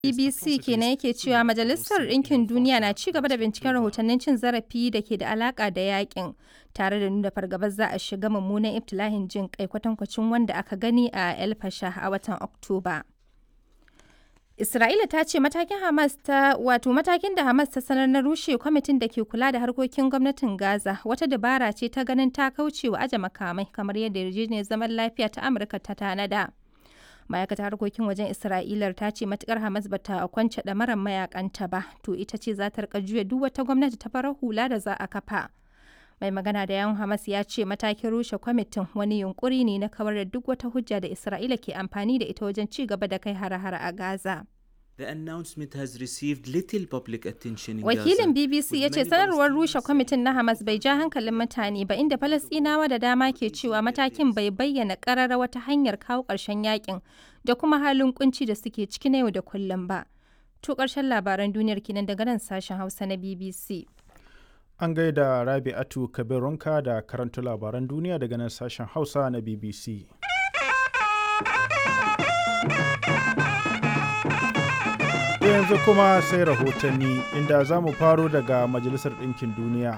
BBC kenan yake cewa Majalisar Ɗinkin Duniya na ci gaba da binciken rahotannin cin zarafi da ke da alaƙa da yakin, tare da nuna fargabar za a shiga mummunan ibtila'in jin kai kwatankwacin wanda aka gani a El Fasher a watan Oktoba. Isra'ila ta ce matakin da Hamas ta sanar na rushe kwamitin da ke kula da harkokin gwamnatin Gaza wata dabara ce ta ganin ta kauce wa aje makamai kamar yadda yarjejeniyar zaman lafiya ta Amurka ta tanada. Ma'aikatar harkokin wajen Isra'ilar ta ce matukar Hamas bata kwance ɗamarar mayakanta ba, to ita ce za ta rika juya duk wata gwamnati ta farar hula da za a kafa. Mai magana da yawun Hamas ya ce matakin rushe kwamitin wani yunkuri ne na kawar da duk wata hujja da Isra'ila ke amfani da ita wajen ci gaba da kai hare-hare a Gaza. The announcement has received little public attention in Wakilin Gaza. BBC ya ce sanarwar rushe kwamitin na Hamas bai ja hankalin mutane ba, inda Falasɗinawa da dama ke cewa matakin bai bayyana ƙarara wata hanyar kawo ƙarshen yakin da kuma halin kunci da suke ciki na yau da kullum ba. To ƙarshen labaran duniyar kenan daga nan sashen Hausa na BBC. An gaida Rabi'atu Kabirunka da karanta labaran duniya daga nan sashen Hausa na BBC. Yanzu kuma sai rahotanni inda za mu faro daga Majalisar Ɗinkin Duniya.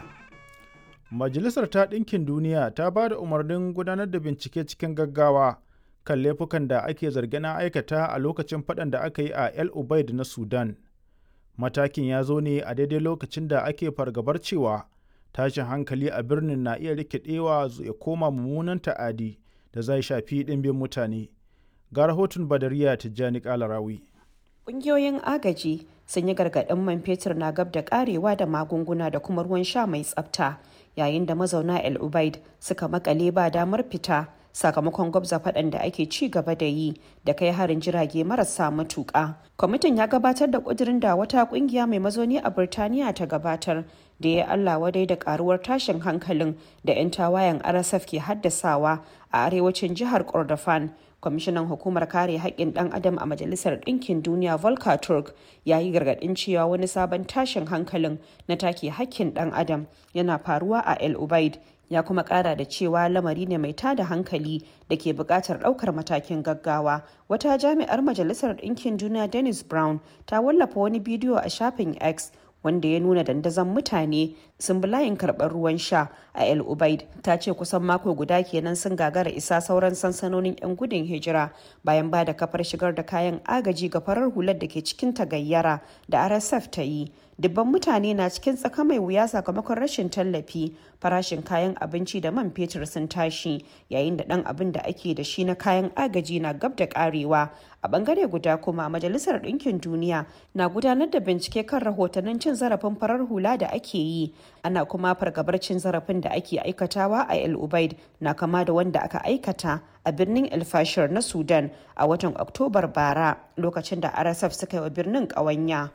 Majalisar ta Ɗinkin Duniya ta ba da umarnin gudanar da bincike cikin gaggawa kan laifukan da ake zargin aikata a lokacin faɗan da aka yi a El Ubaid na Sudan. Matakin ya zo ne a daidai lokacin da ake fargabar cewa tashin hankali a birnin na iya rikidewa ya koma mummunan ta'adi da zai shafi ɗimbin mutane. Ga rahoton Badariya Tijjani Kalarawi. Ƙungiyoyin agaji sun yi gargaɗin man fetur na gab da ƙarewa da magunguna da kuma ruwan sha mai tsafta, yayin da mazauna El Ubaid suka makale ba damar fita sakamakon gwabza faɗan da ake ci gaba da yi da kai harin jirage marasa matuƙa. Kwamitin ya gabatar da ƙudurin da wata ƙungiya mai mazauni a Birtaniya ta gabatar da ya Allah wadai da ƙaruwar tashin hankalin da 'yan tawayen RSF ke haddasawa a arewacin jihar Kordofan. Kwamishinan hukumar kare haƙƙin ɗan adam a Majalisar Ɗinkin Duniya Volker Turk ya yi gargaɗin cewa wani sabon tashin hankalin na take haƙƙin ɗan adam yana faruwa a El Ubaid. Ya kuma ƙara da cewa lamari ne mai tada hankali da ke buƙatar ɗaukar matakin gaggawa. Wata jami'ar Majalisar Ɗinkin Duniya Dennis Brown ta wallafa wani bidiyo a shafin X wanda ya nuna dandazon mutane sun bi layin karɓar ruwan sha a El Ubaid. Ta ce kusan mako guda kenan sun gagara isa sauran sansanonin 'yan gudun hijira bayan ba da kafar shigar da kayan agaji ga farar hular da ke cikin tagayyara da RSF ta yi. Dubban mutane na cikin tsaka mai wuya sakamakon rashin tallafi, farashin kayan abinci da man fetur sun tashi, yayin da ɗan abin da ake da shi na kayan agaji na gab da ƙarewa. A bangare guda kuma Majalisar Ɗinkin Duniya na gudanar da bincike kan rahotannin cin zarafin farar hula da ake yi. Ana kuma fargabar cin zarafin da ake aikatawa a El Ubaid na kama da wanda aka aikata a birnin El Fasher na Sudan a watan Oktobar bara, lokacin da RSF suka yi wa birnin ƙawanya.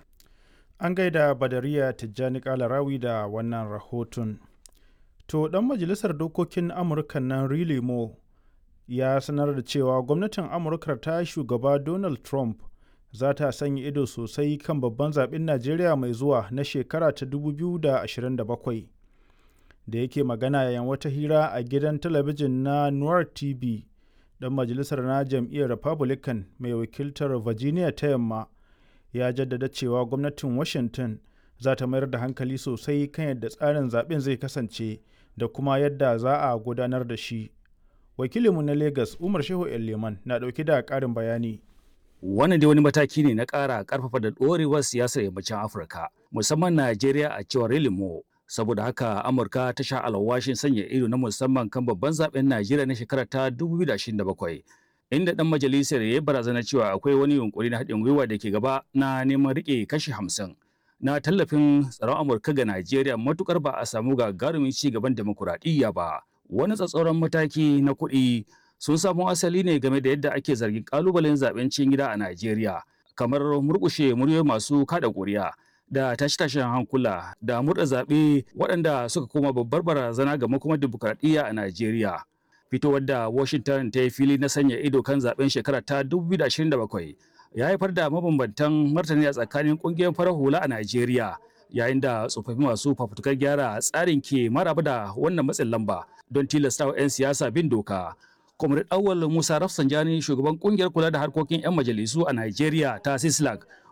An gaida Badariya Tijjani Kalarawi da wannan rahoton. To, ɗan majalisar dokokin Amurka nan Riley Moore ya sanar da cewa gwamnatin Amurka ta shugaba Donald Trump za ta sanya ido sosai kan babban zaɓen Najeriya mai zuwa na shekara ta 2027. Da yake magana yayin wata hira a gidan talabijin na Noir TV, ɗan majalisar na jam'iyyar Republican mai wakiltar Virginia ta Yamma ya jaddada cewa gwamnatin Washington za ta mayar da hankali sosai kan yadda tsarin zaben zai kasance da kuma yadda za a gudanar da shi. Wakilinmu na Lagos Umar Shehu Leman na ɗauke da ƙarin bayani. Wannan dai wani mataki ne na ƙara ƙarfafa da ɗorewar siyasar yammacin Afirka, musamman Najeriya a cewar Relimo. Saboda haka Amurka ta sha alwashin sanya ido na musamman kan babban zaben Najeriya na shekarar ta 2027. Inda ɗan majalisar ya yi barazana cewa akwai wani yunkuri na haɗin gwiwa da ke gaba na neman riƙe kashi 50 na tallafin tsaron Amurka ga Najeriya matukar ba a samu gagarumin ci gaban demokuraɗiyya ba. Wani tsatsauran mataki na kuɗi sun samo asali ne game da yadda ake zargin ƙalubalen zaben cikin gida a Najeriya, kamar murƙushe muryoyi masu kaɗa ƙuri'a da tashe-tashen hankula da murɗa zaɓe waɗanda suka koma babbar barazana ga makomar demokuraɗiyya a Najeriya. Fitowar da Washington ta yi fili na sanya ido kan zaben shekara ta 2027 ya haifar da mabambantan martani a tsakanin ƙungiyar farar hula a Najeriya, yayin da tsofaffi masu fafutukar gyara tsarin ke maraba da wannan matsin lamba don tilastawa 'yan siyasa bin doka. Comrade Awal Musa Rafsanjani, shugaban ƙungiyar kula da harkokin 'yan majalisu a Najeriya ta Sislak,